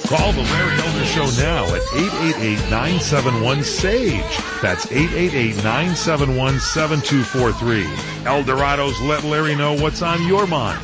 Call the Larry Elder Show now at 888-971-SAGE. That's 888-971-7243. Eldorado's Let Larry Know What's on Your Mind.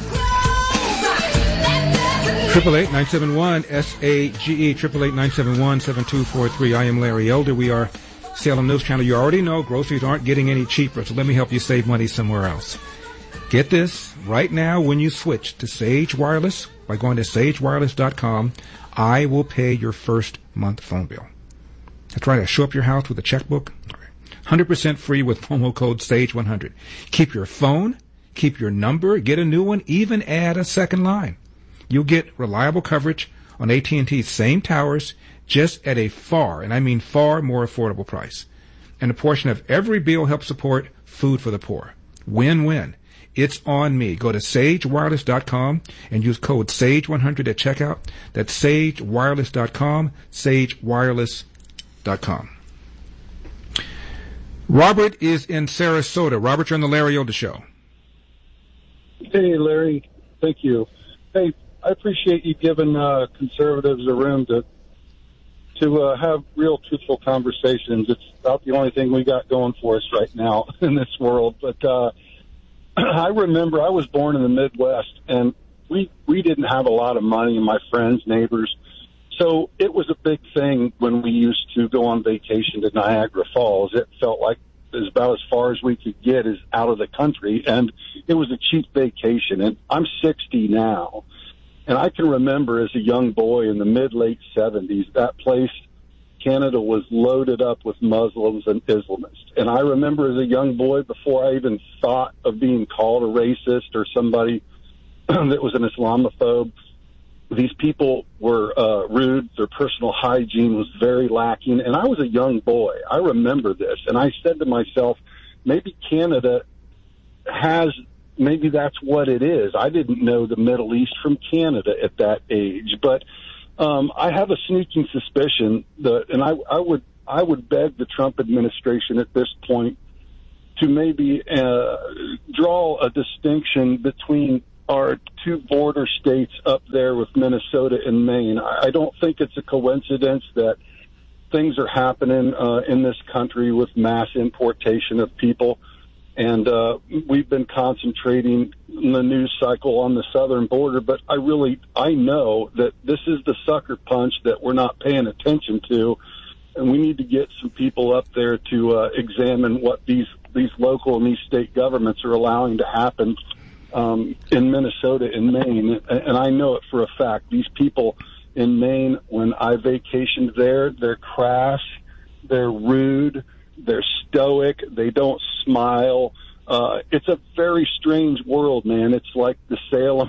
888-971-SAGE, 888-971-7243. I am Larry Elder. We are Salem News Channel. You already know groceries aren't getting any cheaper, so let me help you save money somewhere else. Get this, right now when you switch to Sage Wireless, by going to sagewireless.com, I will pay your first month phone bill. That's right, I show up your house with a checkbook. 100% free with promo code SAGE100. Keep your phone, keep your number, get a new one, even add a second line. You'll get reliable coverage on AT&T's same towers, just at a far, and I mean far more affordable price. And a portion of every bill helps support food for the poor. Win-win. It's on me. Go to sagewireless.com and use code SAGE100 at checkout. That's sagewireless.com, sagewireless.com. Robert is in Sarasota. Robert, you're on the Larry Elder Show. Hey, Larry. Thank you. Hey, I appreciate you giving conservatives a room to have real, truthful conversations. It's about the only thing we got going for us right now in this world. But I remember I was born in the Midwest, and we didn't have a lot of money, and my friends, neighbors. So it was a big thing when we used to go on vacation to Niagara Falls. It felt like it was about as far as we could get is out of the country, and it was a cheap vacation. And I'm 60 now, and I can remember as a young boy in the mid-late 70s, that place, Canada, was loaded up with Muslims and Islamists. And I remember as a young boy, before I even thought of being called a racist or somebody that was an Islamophobe, these people were rude. Their personal hygiene was very lacking. And I was a young boy. I remember this. And I said to myself, maybe Canada maybe that's what it is. I didn't know the Middle East from Canada at that age. But I have a sneaking suspicion and I would beg the Trump administration at this point to maybe draw a distinction between our two border states up there with Minnesota and Maine. I don't think it's a coincidence that things are happening in this country with mass importation of people. And we've been concentrating in the news cycle on the southern border, but I know that this is the sucker punch that we're not paying attention to, and we need to get some people up there to examine what these local and these state governments are allowing to happen in Minnesota and Maine. And I know it for a fact. These people in Maine, when I vacationed there, they're crass, they're rude, they're stoic, they don't smile. It's a very strange world, man. It's like the Salem,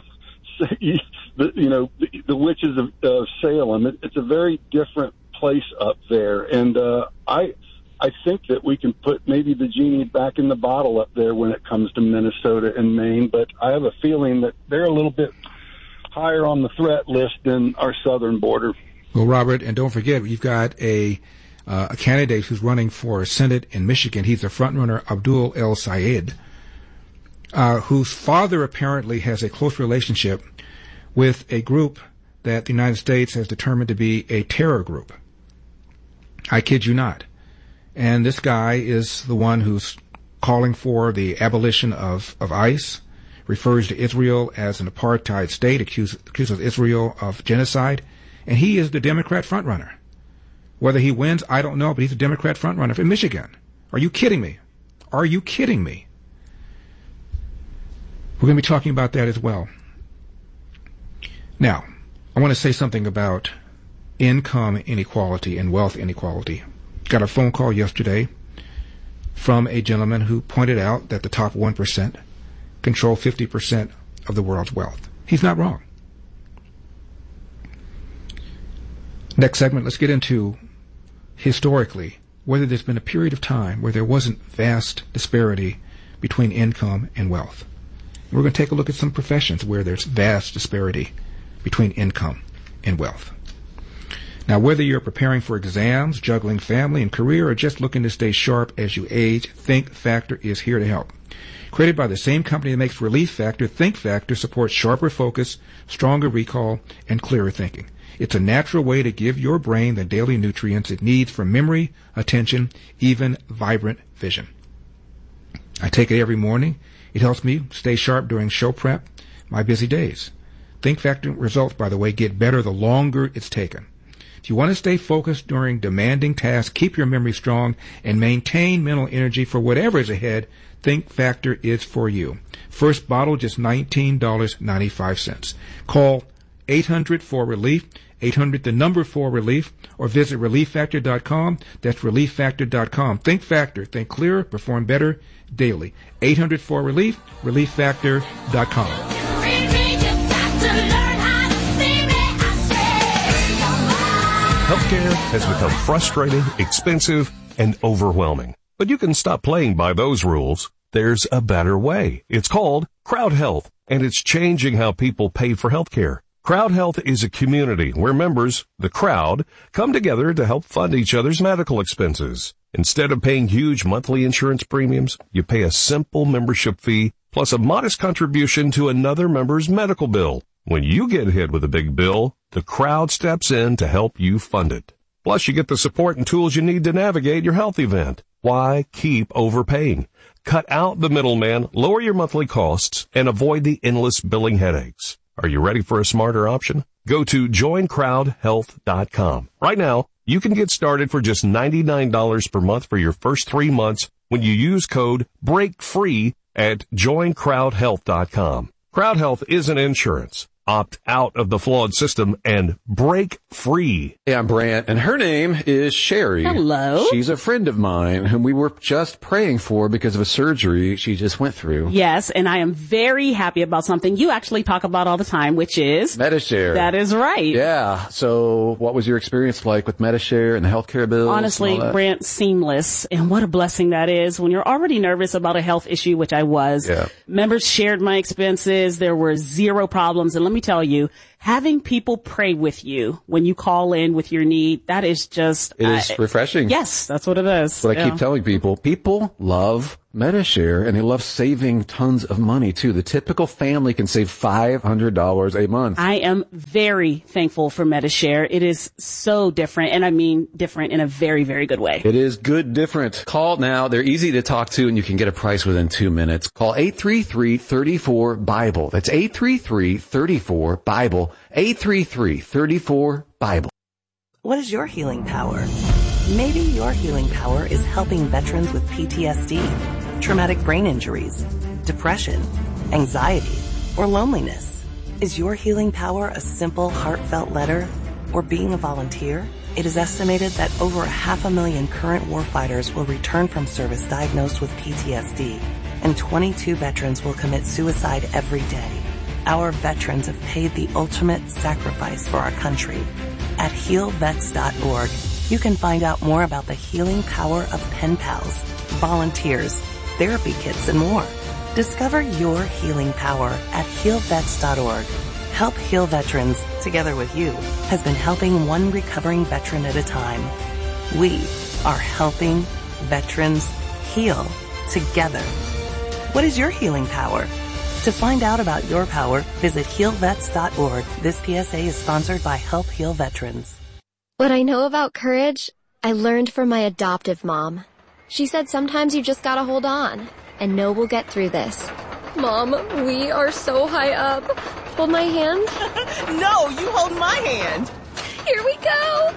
the witches of Salem. It's a very different place up there. And I think that we can put maybe the genie back in the bottle up there when it comes to Minnesota and Maine. But I have a feeling that they're a little bit higher on the threat list than our southern border. Well, Robert, and don't forget, you've got a candidate who's running for Senate in Michigan. He's the frontrunner, Abdul El Sayed, whose father apparently has a close relationship with a group that the United States has determined to be a terror group. I kid you not. And this guy is the one who's calling for the abolition of ICE, refers to Israel as an apartheid state, accuses Israel of genocide, and he is the Democrat frontrunner. Whether he wins, I don't know, but he's a Democrat frontrunner in Michigan. Are you kidding me? Are you kidding me? We're going to be talking about that as well. Now, I want to say something about income inequality and wealth inequality. Got a phone call yesterday from a gentleman who pointed out that the top 1% control 50% of the world's wealth. He's not wrong. Next segment, let's get into historically whether there's been a period of time where there wasn't vast disparity between income and wealth. We're going to take a look at some professions where there's vast disparity between income and wealth. Now, whether you're preparing for exams, juggling family and career, or just looking to stay sharp as you age, Think Factor is here to help. Created by the same company that makes Relief Factor, Think Factor supports sharper focus, stronger recall, and clearer thinking. It's a natural way to give your brain the daily nutrients it needs for memory, attention, even vibrant vision. I take it every morning. It helps me stay sharp during show prep, my busy days. Think Factor results, by the way, get better the longer it's taken. If you want to stay focused during demanding tasks, keep your memory strong, and maintain mental energy for whatever is ahead, Think Factor is for you. First bottle, just $19.95. Call 800-4RELIEF, 800 the number 4RELIEF, or visit ReliefFactor.com. That's ReliefFactor.com. Think Factor. Think clearer. Perform better daily. 800-4RELIEF, ReliefFactor.com. Healthcare has become frustrating, expensive, and overwhelming. But you can stop playing by those rules. There's a better way. It's called Crowd Health, and it's changing how people pay for healthcare. Crowd Health is a community where members, the crowd, come together to help fund each other's medical expenses. Instead of paying huge monthly insurance premiums, you pay a simple membership fee plus a modest contribution to another member's medical bill. When you get hit with a big bill, the crowd steps in to help you fund it. Plus, you get the support and tools you need to navigate your health event. Why keep overpaying? Cut out the middleman, lower your monthly costs, and avoid the endless billing headaches. Are you ready for a smarter option? Go to joincrowdhealth.com. Right now, you can get started for just $99 per month for your first 3 months when you use code BREAKFREE at joincrowdhealth.com. Crowd Health isn't insurance. Opt out of the flawed system and break free. Hey, I'm Brant, and her name is Sherry. Hello. She's a friend of mine whom we were just praying for because of a surgery she just went through. Yes, and I am very happy about something you actually talk about all the time, which is Medi-Share. That is right. Yeah. So what was your experience like with Medi-Share and the healthcare bills? Honestly, Brant, seamless. And what a blessing that is when you're already nervous about a health issue, which I was. Yeah. Members shared my expenses. There were zero problems. And let me tell you, having people pray with you when you call in with your need, that is just... It is refreshing. Yes, that's what it is. That's what I keep telling people. People love Medi-Share, and they love saving tons of money, too. The typical family can save $500 a month. I am very thankful for Medi-Share. It is so different, and I mean different in a very, very good way. It is good different. Call now. They're easy to talk to, and you can get a price within 2 minutes. Call 833-34-BIBLE. That's 833-34-BIBLE. 833-34-BIBLE. What is your healing power? Maybe your healing power is helping veterans with PTSD, traumatic brain injuries, depression, anxiety, or loneliness. Is your healing power a simple, heartfelt letter or being a volunteer? It is estimated that over 500,000 current warfighters will return from service diagnosed with PTSD, and 22 veterans will commit suicide every day. Our veterans have paid the ultimate sacrifice for our country. At healvets.org, you can find out more about the healing power of pen pals, volunteers, therapy kits, and more. Discover your healing power at healvets.org. Help Heal Veterans, together with you, has been helping one recovering veteran at a time. We are helping veterans heal together. What is your healing power? To find out about your power, visit healvets.org. This PSA is sponsored by Help Heal Veterans. What I know about courage, I learned from my adoptive mom. She said sometimes you just gotta hold on and know we'll get through this. Mom, we are so high up. Hold my hand. No, you hold my hand. Here we go.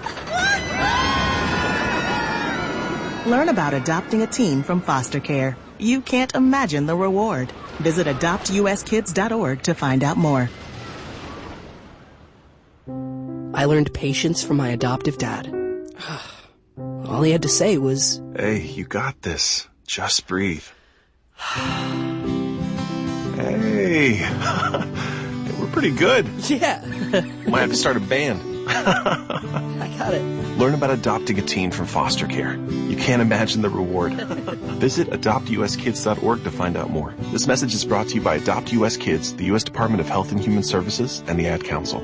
Learn about adopting a teen from foster care. You can't imagine the reward. Visit adoptuskids.org to find out more. I learned patience from my adoptive dad. All he had to say was, "Hey, you got this. Just breathe." Hey, we're pretty good. Yeah. Might have to start a band. I got it. Learn about adopting a teen from foster care. You can't imagine the reward. Visit adoptuskids.org to find out more. This message is brought to you by Adopt US Kids, the U.S. Department of Health and Human Services, and the Ad Council.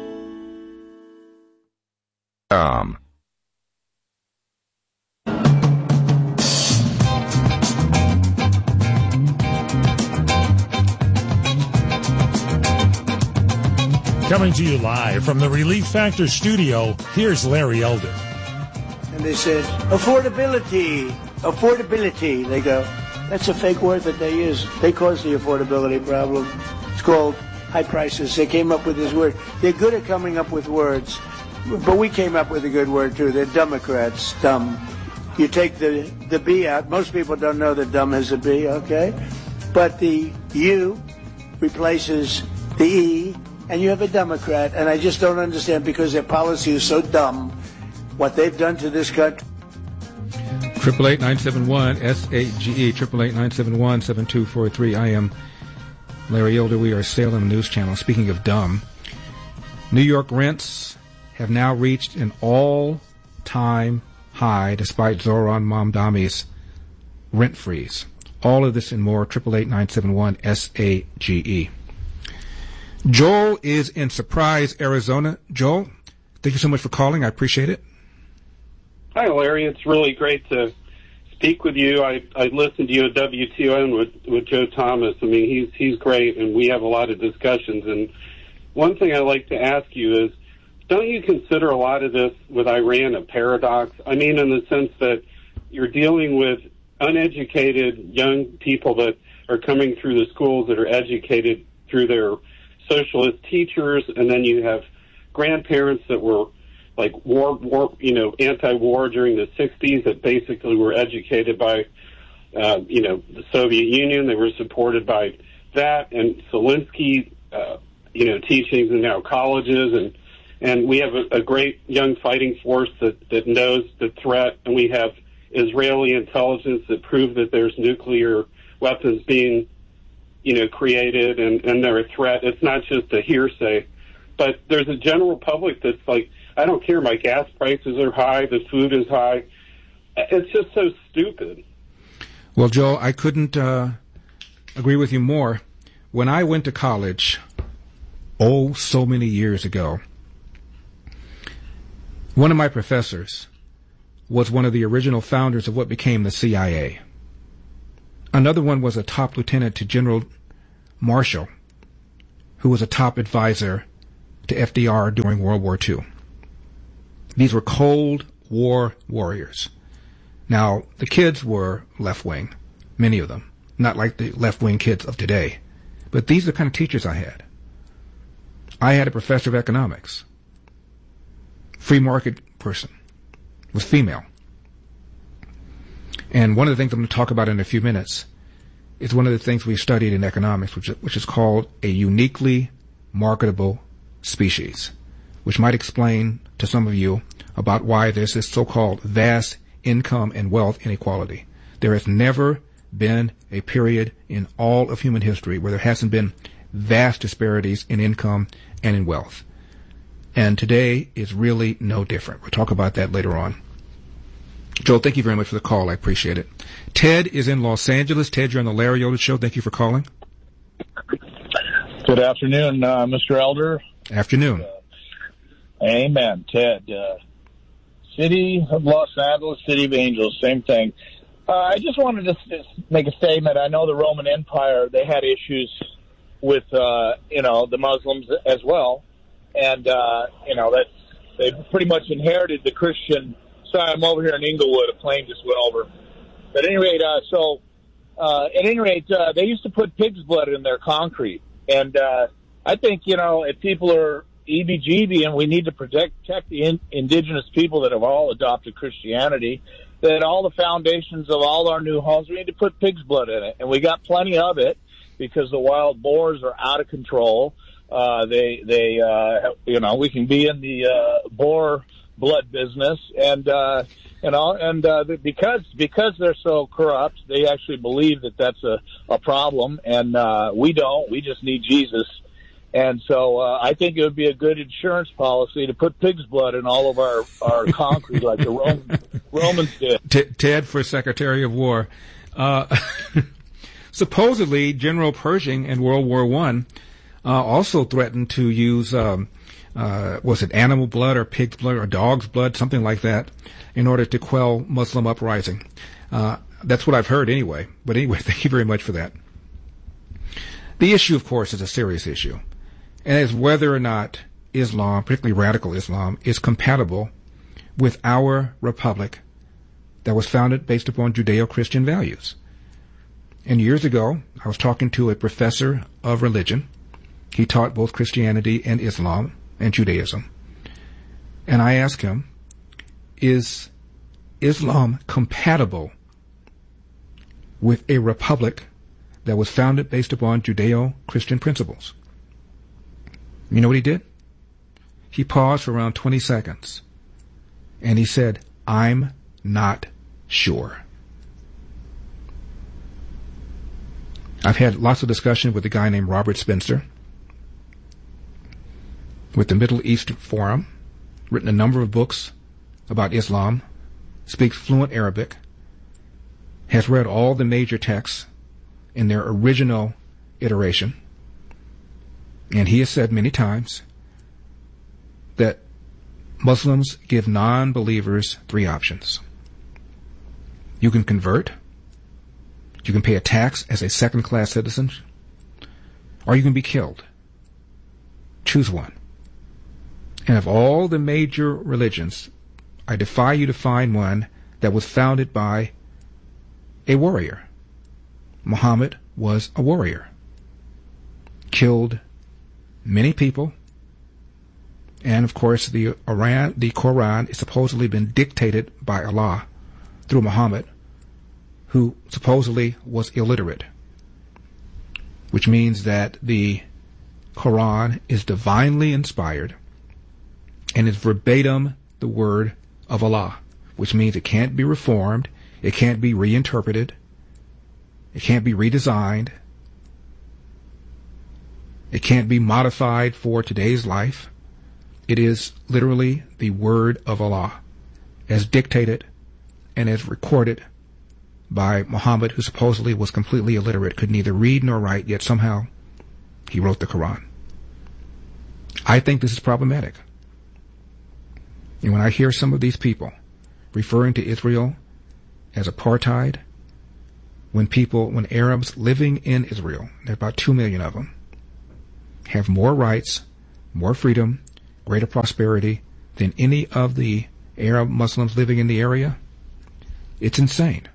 Coming to you live from the Relief Factor studio, here's Larry Elder. And they said, affordability. They go, that's a fake word that they use. They cause the affordability problem. It's called high prices. They came up with this word. They're good at coming up with words, but we came up with a good word too. They're Democrats, dumb. You take the B out. Most people don't know that dumb has a B, okay? But the U replaces the E, and you have a Democrat. And I just don't understand, because their policy is so dumb, what they've done to this country. 888-971-SAGE, 888-971-7243. I am Larry Elder. We are Salem News Channel. Speaking of dumb, New York rents have now reached an all-time high despite Zohran Mamdani's rent freeze. All of this and more, 888-971-SAGE. Joel is in Surprise, Arizona. Joel, thank you so much for calling. I appreciate it. Hi, Larry. It's really great to speak with you. I listened to you at WTON with Joe Thomas. I mean, he's great, and we have a lot of discussions. And one thing I'd like to ask you is, don't you consider a lot of this with Iran a paradox? I mean, in the sense that you're dealing with uneducated young people that are coming through the schools that are educated through their socialist teachers, and then you have grandparents that were like anti-war during the 60s that basically were educated by, the Soviet Union. They were supported by that and Zelensky, teachings in now colleges. And we have a great young fighting force that knows the threat. And we have Israeli intelligence that prove that there's nuclear weapons being, created and they're a threat. It's not just a hearsay. But there's a general public that's like, I don't care, my gas prices are high, the food is high. It's just so stupid. Well, Joe, I couldn't agree with you more. When I went to college, so many years ago, one of my professors was one of the original founders of what became the CIA. Another one was a top lieutenant to General Marshall, who was a top advisor to FDR during World War II. These were Cold War warriors. Now, the kids were left-wing, many of them, not like the left-wing kids of today. But these are the kind of teachers I had. I had a professor of economics, free market person, was female. And one of the things I'm going to talk about in a few minutes is one of the things we studied in economics, which is called a uniquely marketable species, which might explain to some of you about why there's this so-called vast income and wealth inequality. There has never been a period in all of human history where there hasn't been vast disparities in income and in wealth. And today is really no different. We'll talk about that later on. Joel, thank you very much for the call. I appreciate it. Ted is in Los Angeles. Ted, you're on the Larry Elder Show. Thank you for calling. Good afternoon, Mr. Elder. Afternoon. Amen. Ted, City of Los Angeles, City of Angels, same thing. I just wanted to make a statement. I know the Roman Empire, they had issues with, the Muslims as well. And, they pretty much inherited the Christian. Sorry, I'm over here in Inglewood. A plane just went over. But at any rate, they used to put pig's blood in their concrete. And I think, if people are EBGB and we need to protect the indigenous people that have all adopted Christianity, that all the foundations of all our new homes, we need to put pig's blood in it. And we got plenty of it because the wild boars are out of control. We can be in the boar blood business, and because they're so corrupt, they actually believe that that's a problem, and we don't. We just need Jesus. And so I think it would be a good insurance policy to put pig's blood in all of our concrete like the Romans did. Ted for Secretary of War. Supposedly, General Pershing in World War I also threatened to use, was it animal blood or pig's blood or dog's blood, something like that, in order to quell Muslim uprising. That's what I've heard anyway. But anyway, thank you very much for that. The issue, of course, is a serious issue. and as whether or not Islam, particularly radical Islam, is compatible with our republic that was founded based upon Judeo-Christian values. And years ago, I was talking to a professor of religion. He taught both Christianity and Islam and Judaism. And I asked him, is Islam compatible with a republic that was founded based upon Judeo-Christian principles? You know what he did? He paused for around 20 seconds, and he said, I'm not sure. I've had lots of discussion with a guy named Robert Spencer with the Middle East Forum, written a number of books about Islam, speaks fluent Arabic, has read all the major texts in their original iteration, and he has said many times that Muslims give non-believers 3 options. You can convert, you can pay a tax as a second-class citizen, or you can be killed. Choose one. And of all the major religions, I defy you to find one that was founded by a warrior. Muhammad was a warrior. Killed many people. And of course, the Quran is supposedly been dictated by Allah through Muhammad, who supposedly was illiterate, which means that the Quran is divinely inspired and is verbatim the word of Allah, which means it can't be reformed, it can't be reinterpreted, it can't be redesigned, it can't be modified for today's life. It is literally the word of Allah, as dictated and as recorded by Muhammad, who supposedly was completely illiterate, could neither read nor write, yet somehow he wrote the Quran. I think this is problematic. And when I hear some of these people referring to Israel as apartheid, when Arabs living in Israel, there are about 2 million of them, have more rights, more freedom, greater prosperity than any of the Arab Muslims living in the area, it's insane.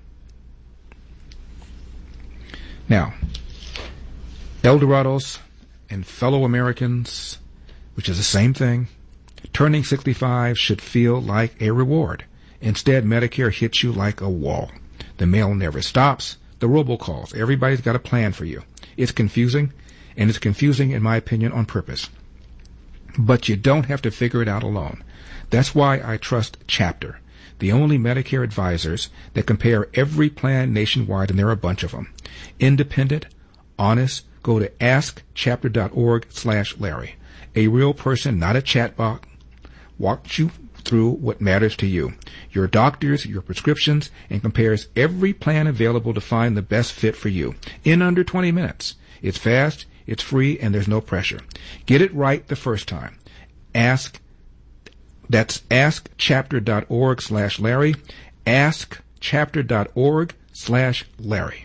Now, Eldorados and fellow Americans, which is the same thing, turning 65 should feel like a reward. Instead, Medicare hits you like a wall. The mail never stops. The robocalls. Everybody's got a plan for you. It's confusing, and it's confusing, in my opinion, on purpose. But you don't have to figure it out alone. That's why I trust Chapter, the only Medicare advisors that compare every plan nationwide, and there are a bunch of them. Independent, honest. Go to askchapter.org/Larry. A real person, not a chatbot, walks you through what matters to you, your doctors, your prescriptions, and compares every plan available to find the best fit for you in under 20 minutes. It's fast, it's free, and there's no pressure. Get it right the first time. That's askchapter.org/Larry. Askchapter.org/Larry.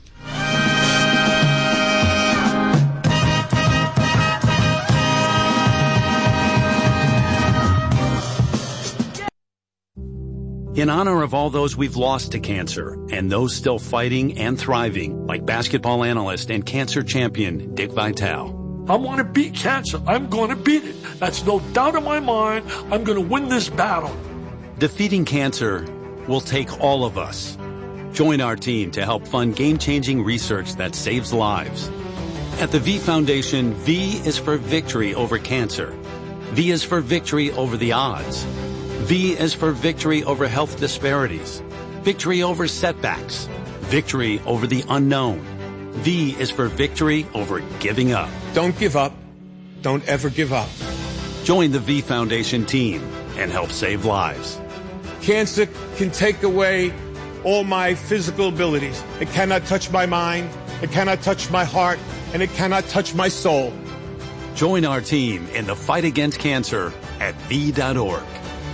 In honor of all those we've lost to cancer and those still fighting and thriving, like basketball analyst and cancer champion Dick Vitale. I want to beat cancer. I'm going to beat it. That's no doubt in my mind. I'm going to win this battle. Defeating cancer will take all of us. Join our team to help fund game-changing research that saves lives. At the V Foundation, V is for victory over cancer. V is for victory over the odds. V is for victory over health disparities, victory over setbacks, victory over the unknown. V is for victory over giving up. Don't give up. Don't ever give up. Join the V Foundation team and help save lives. Cancer can take away all my physical abilities. It cannot touch my mind, it cannot touch my heart, and it cannot touch my soul. Join our team in the fight against cancer at V.org.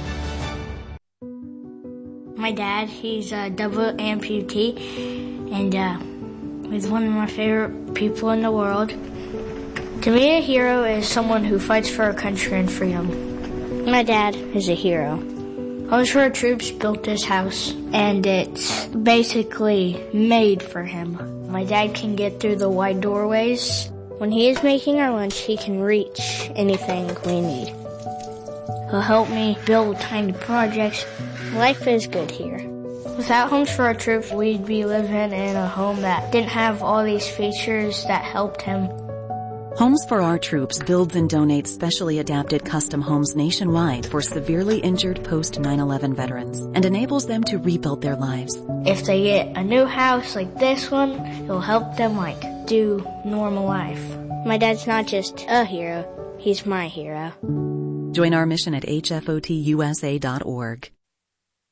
My dad, he's a double amputee, and he's one of my favorite people in the world. To me, a hero is someone who fights for our country and freedom. My dad is a hero. Homes for Our Troops built this house, and it's basically made for him. My dad can get through the wide doorways. When he is making our lunch, he can reach anything we need. He'll help me build tiny projects. Life is good here. Without Homes for Our Troops, we'd be living in a home that didn't have all these features that helped him. Homes for Our Troops builds and donates specially adapted custom homes nationwide for severely injured post-9/11 veterans and enables them to rebuild their lives. If they get a new house like this one, it'll help them do normal life. My dad's not just a hero, he's my hero. Join our mission at hfotusa.org.